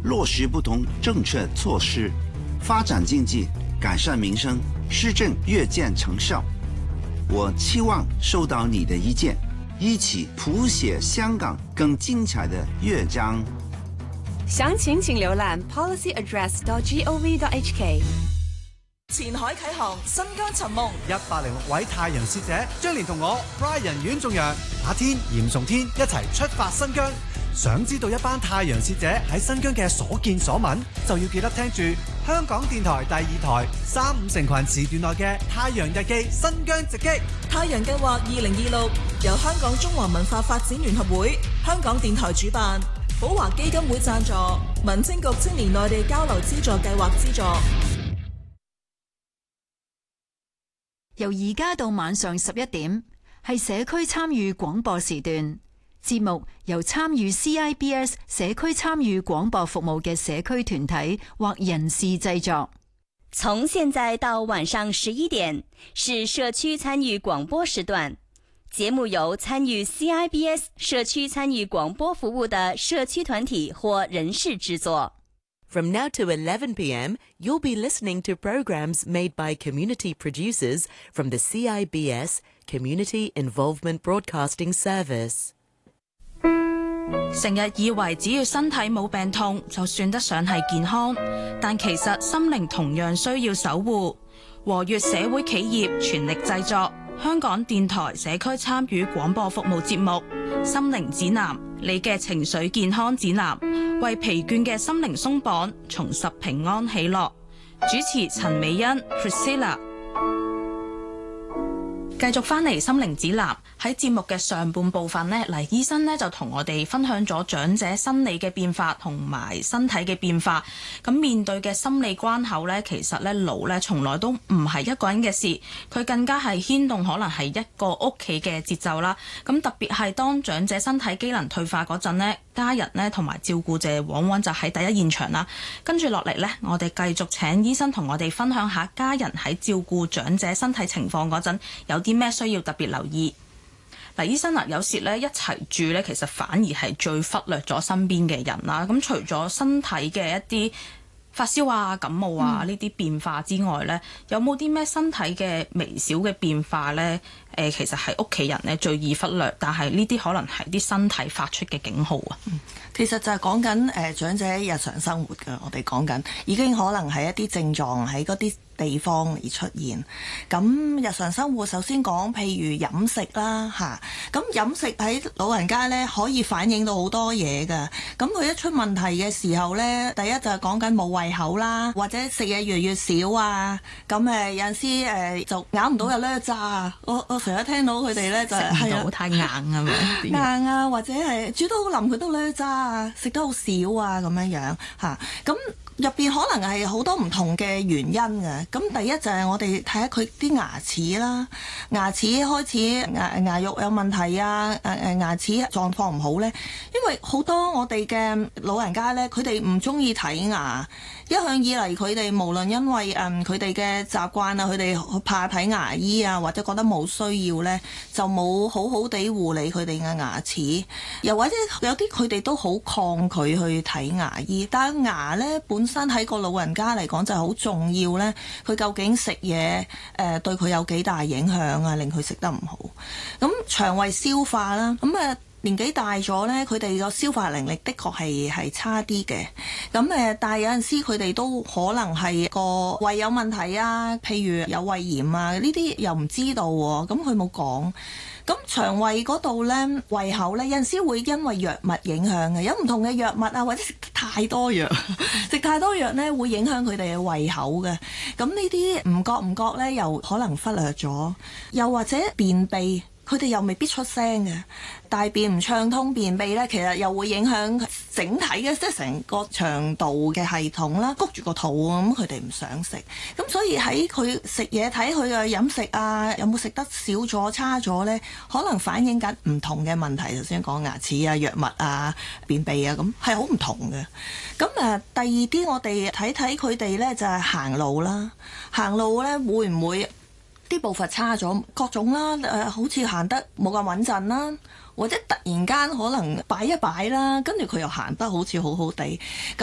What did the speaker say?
落實不同政策措施，發展經濟，改善民生，施政越見成效。我期望收到你的意見，一起譜寫香港更精彩的樂章。 詳情請瀏覽 policyaddress.gov.hk。 前海啟航，新疆尋夢 ，106位太陽使者將連同我 Brian 阮仲陽、阿天、嚴崇天一齊出發新疆。想知道一班太陽使者喺新疆嘅所見所聞，就要記得聽住香港電台第2台3、5成群時段內嘅《太陽日記新疆直擊》。 太陽計劃2026由香港中華文化發展聯合會、香港電台主辦，寶華基金會贊助，民政局青年內地交流資助計劃資助。 由而家到晚上11點，係社區參與廣播時段。節目由參與 CIBS 社區參與廣播服務嘅社區團體或人士製作。 從現在到晚上11點，是社區參與廣播時段。節目由參與 CIBS 社區參與廣播服務的社區團體或人士製作。 From now to 11 p.m., you'll be listening to programs made by community producers from the CIBS Community Involvement Broadcasting Service. 成日以為只要身體冇病痛就算得上係健康，但其實心靈同樣需要守護。和悅社會企業全力製作香港電台社區參與廣播服務節目《心靈指南》，你嘅情緒健康指南，為疲倦嘅心靈鬆綁，重拾平安喜樂。主持陳美欣 Priscilla。繼續翻嚟心靈指南，喺節目嘅上半部分呢，黎醫生呢就同我哋分享咗長者生理嘅變化同埋身體嘅變化。咁面對嘅心理關口呢，其實呢老呢從來都唔係一個人嘅事，佢更加係牽動可能係一個屋企嘅節奏啦。咁特別係當長者身體機能退化嗰陣呢，家人呢同埋照顧者往往就喺第一現場啦。跟住落嚟呢，我哋繼續請醫生同我哋分享下家人喺照顧長者身體情況嗰陣有啲咩需要特別留意。嗱，醫生啊，有時咧一齊住咧，其實反而係最忽略咗身邊嘅人啦。咁除咗身體嘅一啲發燒啊、感冒啊呢啲變化之外咧，有冇啲咩身體嘅微小嘅變化咧？其實係屋企人咧最易忽略，但係呢啲可能係啲身體發出嘅警號啊。 其實就係講緊長者日常生活㗎，我哋講緊已經可能係一啲症狀喺嗰啲地方而出現。咁日常生活首先講，譬如飲食啦嚇，咁飲食喺老人家咧可以反映到好多嘢㗎。咁佢一出問題嘅時候咧，第一就係講緊冇胃口啦，或者食嘢越嚟越少啊。咁有陣時就咬唔到又咧渣。我成日聽到佢哋咧就係食唔到太硬啊嘛， 硬啊，或者係煮得好腍佢都咧渣啊，食得好少啊咁樣樣嚇。咁入邊可能係好多唔同嘅原因嘅。咁第一就係我哋睇下佢啲牙齒啦，牙齒開始牙肉有問題啊，牙齒狀況唔好咧。因為好多我哋嘅老人家咧，佢哋唔中意睇牙。一向以嚟佢哋無論因為佢哋嘅習慣啊，佢哋怕睇牙醫啊，或者覺得冇需要咧，就冇好好地護理佢哋嘅牙齒。又或者有啲佢哋都好抗拒去睇牙醫。但係牙咧本身喺個老人家嚟講就係好重要咧，佢究竟食嘢對佢有幾大影響啊，令佢食得唔好。咁腸胃消化啦，咁年紀大咗咧，佢哋個消化能力的確係差啲嘅。咁但係有陣時佢哋都可能係個胃有問題啊，譬如有胃炎啊，呢啲又唔知道喎。咁佢冇講。咁腸胃嗰度咧，胃口咧有陣時會因為藥物影響嘅，有唔同嘅藥物啊，或者食太多藥，食太多藥咧會影響佢哋嘅胃口嘅。咁呢啲唔覺咧，又可能忽略咗，又或者便秘。佢哋又未必出聲嘅，大便唔暢通，便秘咧，其實又會影響整體嘅，即係成個腸道嘅系統啦，谷住個肚咁，佢哋唔想食，咁所以喺佢食嘢睇佢嘅飲食啊，有冇食得少咗、差咗咧，可能反映緊唔同嘅問題。頭先講牙齒啊、藥物啊、便秘啊，咁係好唔同嘅。咁第二啲我哋睇睇佢哋咧，就係行路啦，行路咧會唔會啲步伐差咗，各種啦，好似行得冇咁穩陣啦，或者突然間可能擺一擺啦，跟住佢又行得好似好好地。咁